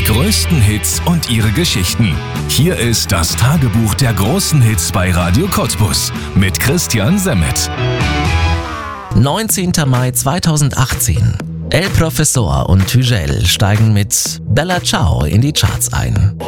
größten Hits und ihre Geschichten. Hier ist das Tagebuch der großen Hits bei Radio Cottbus mit Christian Semmet. 19. Mai 2018. El Professor und Hügel steigen mit Bella Ciao in die Charts ein.